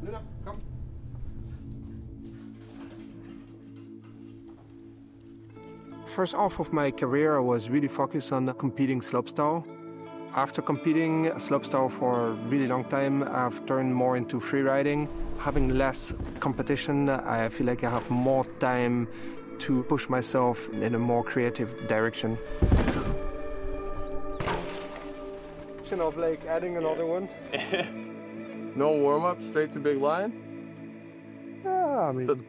Luna, come. First half of my career, I was really focused on competing slopestyle. After competing slopestyle for a really long time, I've turned more into freeriding. Having less competition, I feel like I have more time to push myself in a more creative direction. Of like adding another one. No warm-up, straight to big line? Yeah, I mean,